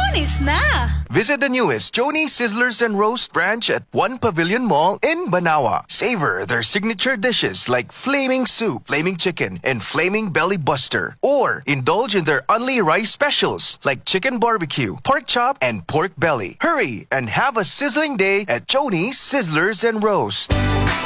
Lunes na! Visit the newest Joni Sizzlers and Roast branch at One Pavilion Mall in Banawa. Savor their signature dishes like flaming soup, flaming chicken, and flaming belly buster. Or indulge in their only rice specials like chicken barbecue, pork chop, and pork belly. Hurry and have a sizzling day at Joni Sizzlers and Roast.